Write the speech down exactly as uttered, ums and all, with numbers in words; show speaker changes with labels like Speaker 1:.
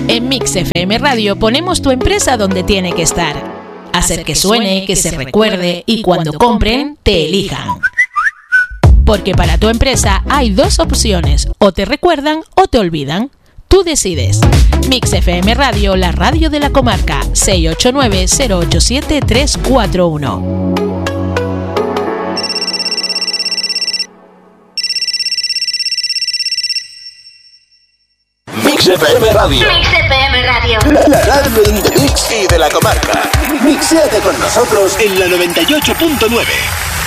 Speaker 1: En Mix F M Radio ponemos tu empresa donde tiene que estar. Hacer que suene, que se recuerde y cuando compren, te elijan. Porque para tu empresa hay dos opciones, o te recuerdan o te olvidan. Tú decides. Mix F M Radio, la radio de la comarca, seis ocho nueve, cero ocho siete, tres cuatro uno.
Speaker 2: Mix F M Radio.
Speaker 3: Mix F M Radio.
Speaker 2: La, la radio de Mix y de la comarca. Mixéate con nosotros en la noventa y ocho punto nueve.